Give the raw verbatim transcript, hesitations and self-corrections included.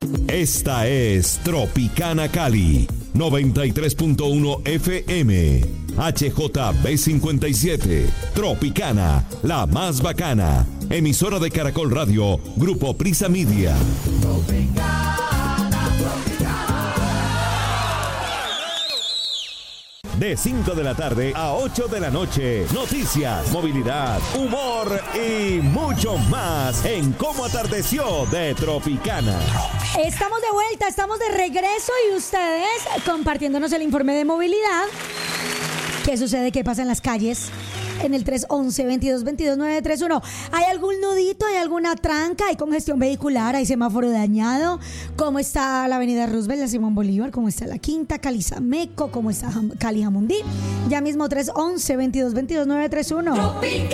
Esta es Tropicana Cali, noventa y tres punto uno F M, H J B cincuenta y siete, Tropicana, la más bacana, emisora de Caracol Radio, Grupo Prisa Media. Tropicana, Tropicana. De cinco de la tarde a ocho de la noche, noticias, movilidad, humor y mucho más en Cómo Atardeció de Tropicana. Estamos de vuelta, estamos de regreso y ustedes compartiéndonos el informe de movilidad. ¿Qué sucede? ¿Qué pasa en las calles? En el tres once, veintidós veintidós, nueve tres uno. ¿Hay algún nudito? ¿Hay alguna tranca? ¿Hay congestión vehicular? ¿Hay semáforo dañado? ¿Cómo está la avenida Roosevelt, la Simón Bolívar? ¿Cómo está la Quinta, Cali-Zameco? ¿Cómo está Cali-Jamundí? Ya mismo tres once, veintidós veintidós, nueve tres uno.